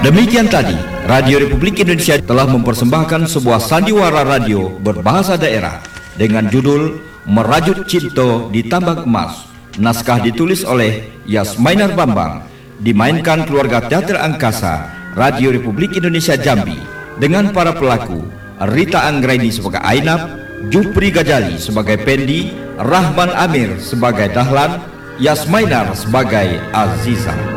Demikian tadi, Radio Republik Indonesia telah mempersembahkan sebuah sandiwara radio berbahasa daerah dengan judul Merajut Cinta di Tambang Emas. Naskah ditulis oleh Yasmainar Bambang, dimainkan keluarga Teater Angkasa Radio Republik Indonesia Jambi dengan para pelaku Rita Anggraini sebagai Ainab, Jupri Gajali sebagai Pendi, Rahman Amir sebagai Dahlan, Yasmainar sebagai Aziza.